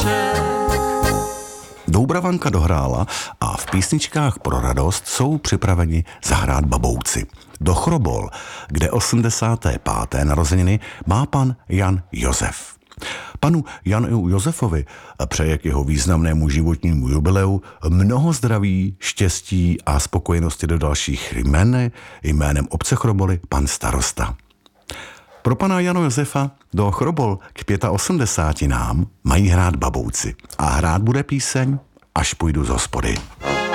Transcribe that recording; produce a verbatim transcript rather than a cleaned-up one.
Doubravanka dohrála a v písničkách pro radost jsou připraveni zahrát babouci. Do Chrobol, kde osmdesáté páté narozeniny má pan Jan Josef. Panu Janu Josefovi přeje k jeho významnému životnímu jubileu mnoho zdraví, štěstí a spokojenosti do dalších jmen, jménem obce Chroboly pan starosta. Pro pana Jana Josefa do Chrobol k osmdesáti pěti nám mají hrát babouci a hrát bude píseň Až půjdu z hospody.